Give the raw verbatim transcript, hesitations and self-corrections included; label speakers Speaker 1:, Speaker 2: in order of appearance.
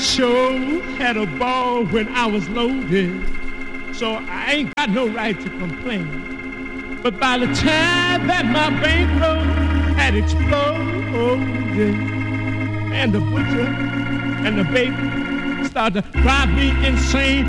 Speaker 1: sure had a ball when I was loaded, so I ain't got no right to complain. But by the time that my bankroll had exploded, and the butcher and the baker started to drive me insane,